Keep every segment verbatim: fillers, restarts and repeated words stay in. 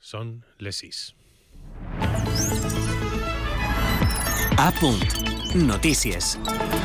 Són les sis. A punt. Notícies.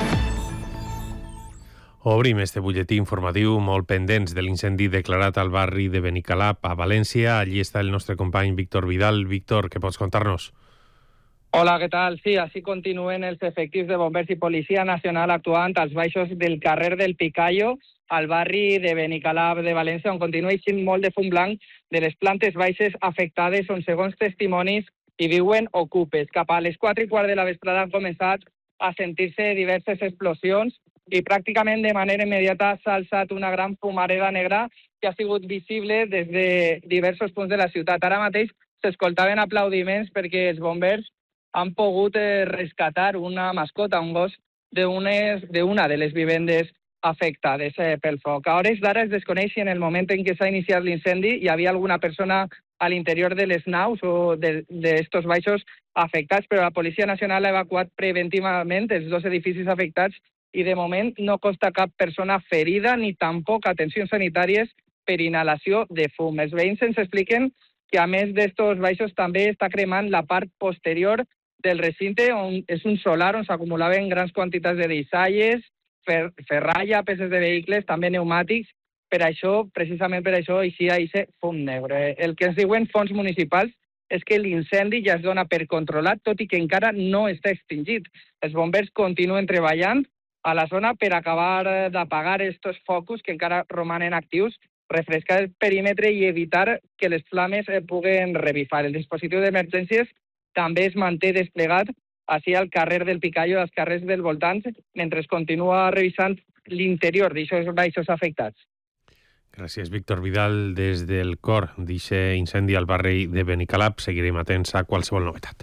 Obrim este butlletí informatiu molt pendents de l'incendi declarat al barri de Benicalap, a València. Allí està el nostre company Víctor Vidal. Víctor, què pots contar-nos? Hola, què tal? Sí, així continuen els efectius de bombers i Policia Nacional actuant als baixos del carrer del Picayo, al barri de Benicalap de València, on continua eixint molt de fum blanc de les plantes baixes afectades, on, segons testimonis, hi viuen ocupes. Cap a les quatre i quart de la vesprada han començat a sentir-se diverses explosions i pràcticament de manera immediata s'ha alçat una gran fumareda negra que ha sigut visible des de diversos punts de la ciutat. Ara mateix s'escoltaven aplaudiments perquè els bombers han pogut eh, rescatar una mascota, un gos, d'una de les vivendes afectades eh, pel foc. A hores d'ara es desconeix si en el moment en què s'ha iniciat l'incendi hi havia alguna persona a l'interior de les naus o d'estos baixos afectats, però la Policia Nacional ha evacuat preventivament els dos edificis afectats i de moment no consta cap persona ferida ni tampoc atencions sanitàries per inhalació de fum. Els veïns ens expliquen que a més d'estos baixos també està cremant la part posterior del recinte, on és un solar on s'acumulaven grans quantitats de deixalles, fer, ferralla, peces de vehicles, també pneumàtics. Per això, precisament per això, hi ha aquest fum negre. El que ens diuen fonts municipals és que l'incendi ja es dona per controlat, tot i que encara no està extingit. Els bombers continuen treballant a la zona per acabar d'apagar aquests focus que encara romanen actius, refrescar el perímetre i evitar que les flames puguen revifar. El dispositiu d'emergències també es manté desplegat així al carrer del Picayo, als carrers del voltant, mentre es continua revisant l'interior d'aquests baixos afectats. Gràcies, Víctor Vidal. Des del cor d'aquest incendi al barri de Benicalap seguirem atents a qualsevol novetat.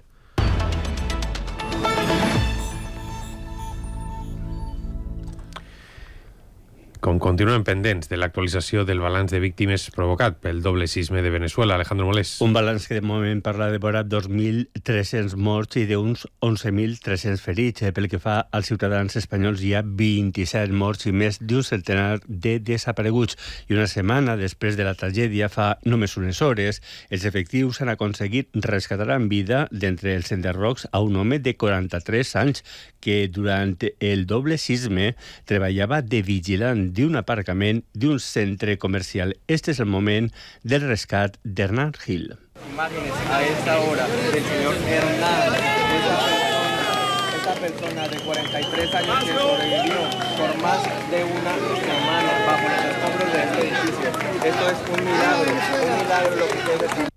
Com continuem pendents de l'actualització del balanç de víctimes provocat pel doble sisme de Venezuela. Alejandro Molés. Un balanç que de moment parla de vora dos mil tres-cents morts i d'uns onze mil tres-cents ferits. Pel que fa als ciutadans espanyols hi ha vint-i-set morts i més d'un centenar de desapareguts. I una setmana després de la tragèdia, fa només unes hores, els efectius han aconseguit rescatar en vida d'entre els enderrocs a un home de quaranta-tres anys que durant el doble sisme treballava de vigilant d'un aparcament d'un centre comercial. Este es el moment del rescat d'Hernán Gil. Imágenes a esta hora del señor Hernán, esta persona, esta persona de cuarenta y tres años que sobrevivió por más de una semana bajo los escombros de este edificio. Esto es un milagro, un milagro lo que puede decir.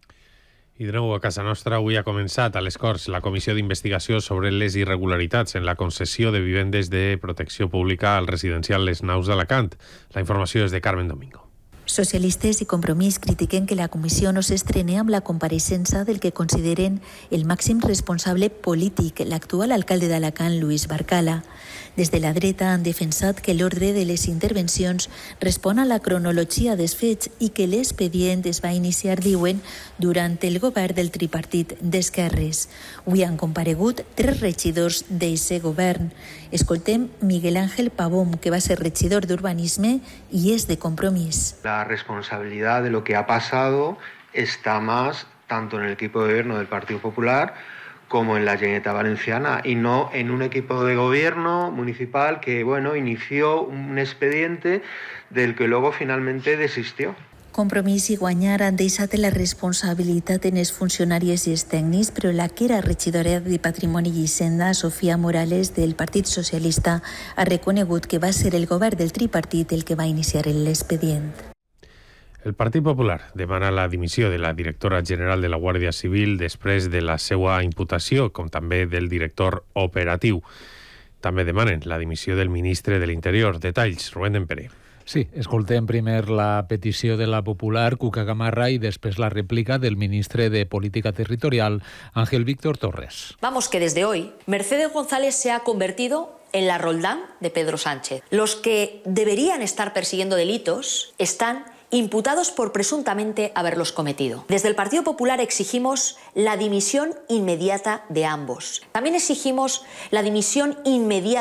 I de nou a casa nostra, avui ha començat a les Corts la comissió d'investigació sobre les irregularitats en la concessió de vivendes de protecció pública al residencial Les Naus d'Alacant. La informació és de Carmen Domingo. Socialistes i Compromís critiquen que la comissió no s'estreni amb la compareixença del que consideren el màxim responsable polític, l'actual alcalde d'Alacant, Luis Barcala. Des de la dreta han defensat que l'ordre de les intervencions respon a la cronologia dels fets i que l'expedient es va iniciar, diuen, durant el govern del tripartit d'esquerres. Avui han comparegut tres regidors d'aquest govern. Escoltem Miguel Ángel Pavón, que va ser regidor d'Urbanisme i és de Compromís. La responsabilidad de lo que ha pasado está más tanto en el equipo de gobierno del Partido Popular como en la Generalitat Valenciana y no en un equipo de gobierno municipal que, bueno, inició un expediente del que luego finalmente desistió. Compromís i Guanyar han deixat la responsabilitat en els funcionaris i els tècnics, però la que era regidora de Patrimoni i Hisenda, Sofia Morales, del Partit Socialista, ha reconegut que va ser el govern del tripartit el que va iniciar l'expedient. El Partit Popular demana la dimissió de la directora general de la Guàrdia Civil després de la seva imputació, com també del director operatiu. També demanen la dimissió del ministre de l'Interior. Detalls, Rubén Dempere. Sí, escoltem primer la petició de la popular Cuca Gamarra y después la réplica del ministro de Política Territorial, Ángel Víctor Torres. Vamos que desde hoy Mercedes González se ha convertido en la Roldán de Pedro Sánchez. Los que deberían estar persiguiendo delitos están imputados por presuntamente haberlos cometido. Desde el Partido Popular exigimos la dimisión inmediata de ambos. También exigimos la dimisión inmediata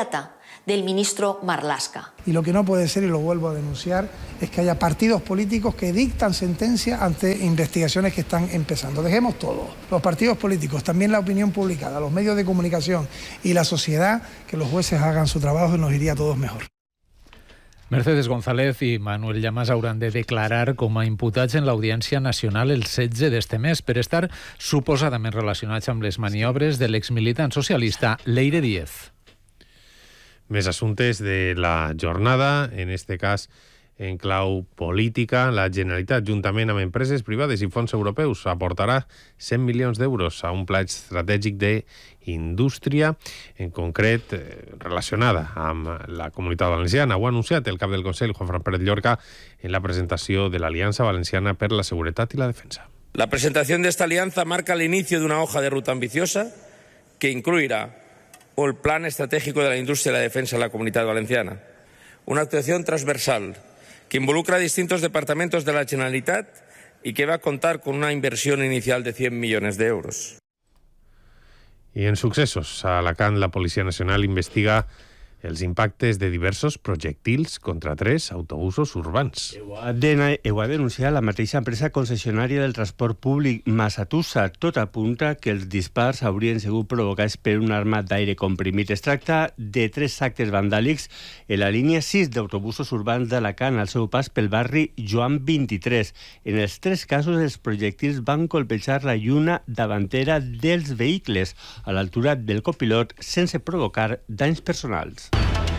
del ministro Marlaska. Y lo que no puede ser, y lo vuelvo a denunciar, es que haya partidos políticos que dictan sentencia ante investigaciones que están empezando. Dejemos todo, los partidos políticos, también la opinión publicada, los medios de comunicación y la sociedad, que los jueces hagan su trabajo y nos iría a todos mejor. Mercedes González i Manuel Llamas hauran de declarar com a imputats en l'Audiència Nacional el setze d'este mes per estar suposadament relacionats amb les maniobres de l'exmilitant socialista Leire Díez. Més assumptes de la jornada, en este cas en clau política. La Generalitat, juntament amb empreses privades i fons europeus, aportarà cent milions d'euros a un pla estratègic d'indústria, en concret relacionada amb la Comunitat Valenciana. Ho ha anunciat el cap del Consell, Juan Fran Pérez Llorca, en la presentació de l'Aliança Valenciana per la Seguretat i la Defensa. La presentación de esta alianza marca el inicio de una hoja de ruta ambiciosa que incluirá el Plan Estratégico de la Industria y la Defensa de la Comunidad Valenciana, una actuación transversal que involucra a distintos departamentos de la Generalitat y que va a contar con una inversión inicial de cien millones de euros. I en successos, a Alacant la Policia Nacional investiga els impactes de diversos projectils contra tres autobusos urbans. Ho ha, de, ho ha denunciat la mateixa empresa concessionària del transport públic Masatusa. Tot apunta que els dispars haurien sigut provocats per una arma d'aire comprimit. Es tracta de tres actes vandàlics en la línia sis d'autobusos urbans d'Alacant al seu pas pel barri Joan vint-i-tres. En els tres casos, els projectils van colpejar la lluna davantera dels vehicles a l'altura del copilot sense provocar danys personals.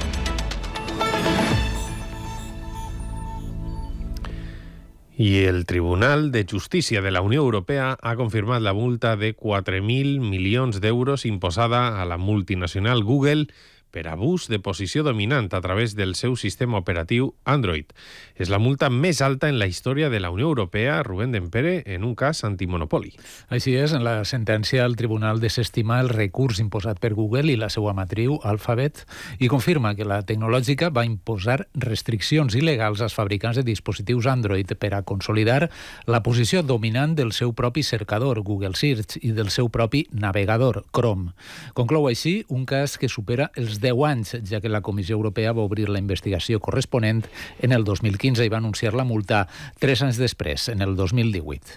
I el Tribunal de Justícia de la Unió Europea ha confirmat la multa de quatre mil milions d'euros imposada a la multinacional Google per abús de posició dominant a través del seu sistema operatiu Android. És la multa més alta en la història de la Unió Europea, Rubén Dempere, en un cas antimonopoli. Així és, en la sentència el tribunal desestima el recurs imposat per Google i la seva matriu Alphabet i confirma que la tecnològica va imposar restriccions il·legals als fabricants de dispositius Android per a consolidar la posició dominant del seu propi cercador, Google Search, i del seu propi navegador, Chrome. Conclou així un cas que supera els deu anys, ja que la Comissió Europea va obrir la investigació corresponent en el dos mil quinze i va anunciar la multa tres anys després, en el dos mil divuit.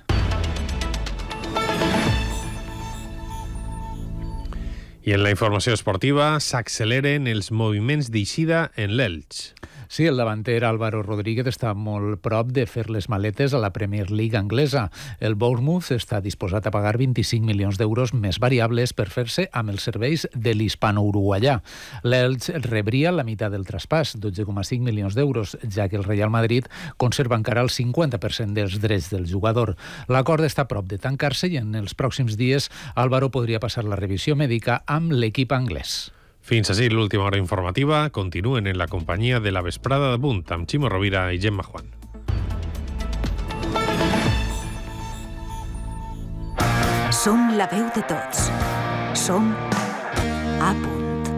I en la informació esportiva s'acceleren els moviments d'eixida en l'Elx. Sí, el davanter Álvaro Rodríguez està molt prop de fer les maletes a la Premier League anglesa. El Bournemouth està disposat a pagar vint-i-cinc milions d'euros més variables per fer-se amb els serveis de l'hispano-uruguaià. L'Elx rebria la meitat del traspàs, dotze coma cinc milions d'euros, ja que el Real Madrid conserva encara el cinquanta per cent dels drets del jugador. L'acord està a prop de tancar-se i en els pròxims dies Álvaro podria passar la revisió mèdica amb l'equip anglès. Fins així l'última hora informativa. Continuen en la companyia de la vesprada de Punt amb Ximo Rovira i Gemma Juan. Som la veu de tots. Som a Punt.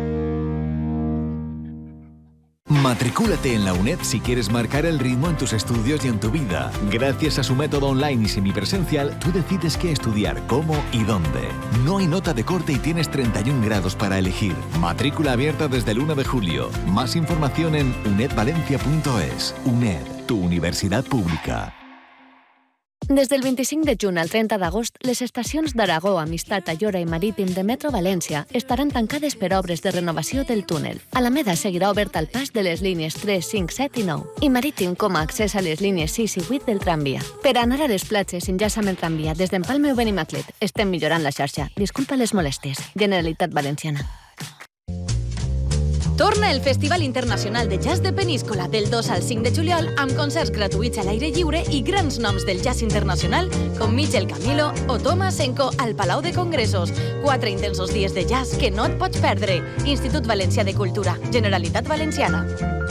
Matricúlate en la UNED si quieres marcar el ritmo en tus estudios y en tu vida. Gracias a su método online y semipresencial, tú decides qué estudiar, cómo y dónde. No hay nota de corte y tienes treinta y un grados para elegir. Matrícula abierta desde el uno de julio. Más información en uned valencia punto es. UNED, tu universidad pública. Des del vint-i-cinc de juny al trenta d'agost, les estacions d'Aragó, Amistat, Ayora i Marítim de Metro València estaran tancades per obres de renovació del túnel. Alameda seguirà obert al pas de les línies tres, cinc, set i nou i Marítim com a accés a les línies sis i vuit del tramvia. Per anar a les platges enllaça amb el tramvia des d'Empalme o Benimaclet. Estem millorant la xarxa. Disculpa les molèsties. Generalitat Valenciana. Torna el Festival Internacional de Jazz de Peníscola del dos al cinc de juliol amb concerts gratuïts a l'aire lliure i grans noms del jazz internacional com Michel Camilo o Thomas Senko al Palau de Congressos. Quatre intensos dies de jazz que no et pots perdre. Institut Valencià de Cultura, Generalitat Valenciana.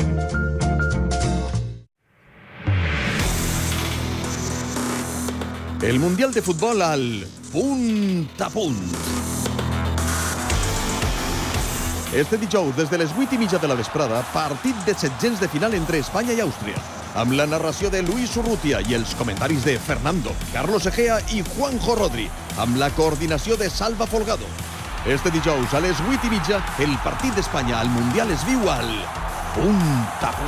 El Mundial de Futbol al Punt a Punt. Este dijous, des de les vuit i mitja de la vesprada, partit de setzents de final entre Espanya i Àustria, amb la narració de Luis Urrutia i els comentaris de Fernando, Carlos Egea i Juanjo Rodri, amb la coordinació de Salva Folgado. Este dijous a les vuit i mitja, el partit d'Espanya al Mundial es viu al Punt a Punt.